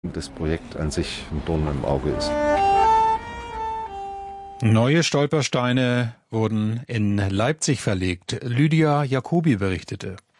das Projekt an sich ein Dorn im Auge ist. Neue Stolpersteine wurden in Leipzig verlegt. Lydia Jacobi berichtete.